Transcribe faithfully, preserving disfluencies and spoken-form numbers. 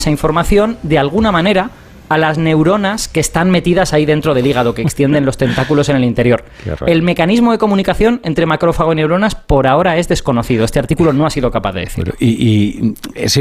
esa información de alguna manera a las neuronas que están metidas ahí dentro del hígado, que extienden los tentáculos en el interior. El mecanismo de comunicación entre macrófago y neuronas por ahora es desconocido. Este artículo no ha sido capaz de decirlo. Y, y ese